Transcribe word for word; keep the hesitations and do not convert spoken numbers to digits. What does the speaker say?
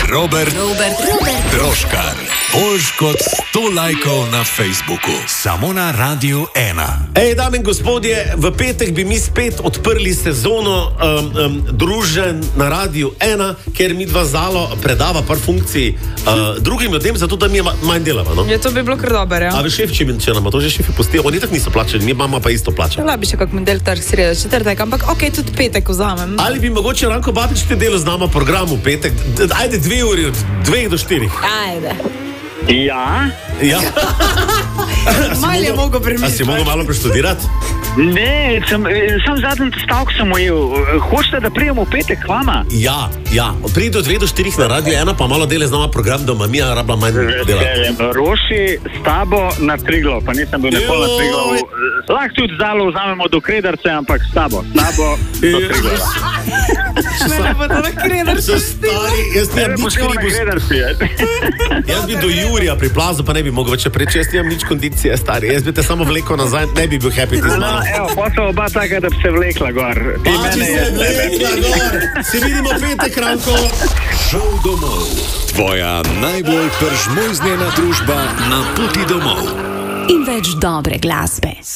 Robert, Robert, Robert, Troškar. Boljš kot sto lajkov na Facebooku. Samo na Radiu ena. Ej, dame in gospodje, v petek bi mi spet odprli sezono um, um, družen na Radiu ena, ker mi dva zalo predava par funkcij uh, drugim ljudem, zato da mi manj delava. No? Je to bi bilo kar dobro, ja. A vi šef, če, mi, če nam to že šefi pustijo, oni tako niso plačali, mi imamo pa isto plačali. Hvala bi še kak model tar sreda, četrtek, ampak ok, tudi petek vzamem. Ali bi mogoče Ranko Babič te delo z nama programu petek, ajde dve uri, od dveh do štirih. Ajde. Ja. Ja. Malo je mogo premisliti. A si mogo malo preštudirati? Ne, sem, sam zadnji stavek sem ujel. Hočete, da prijemo v petek k vama? Ja, ja. Pridi do dveh do štirih na Radio ena, pa malo dele z nama program, doma mi je rabla manj dela. Roši s tabo na Triglav, pa nisem bil nepol na Triglav. Lahko tudi zalo vzamemo do Kredarce, ampak s tabo, s tabo do Triglava. Ne pa to na Kredarce stari, jaz nimam nič krivo. Jaz bi do Jurija pri plazu, pa ne bi mogel več preči, jaz nimam nič kondicije, stari. Jaz bi te samo vlekel nazaj, ne bi bil happy ti z mano. Evo, pa so oba taka, da bi se vlekla gor. Pa če se vlekla gor, se vidimo petek, Ranko. Šel domov. Tvoja najbolj pržmojznjena družba na poti domov. In več dobre glasbe.